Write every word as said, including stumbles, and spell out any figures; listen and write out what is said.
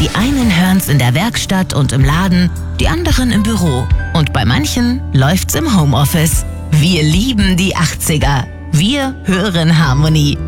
Die einen hören's in der Werkstatt und im Laden, die anderen im Büro. Und bei manchen läuft's im Homeoffice. Wir lieben die achtziger. Wir hören Harmonie.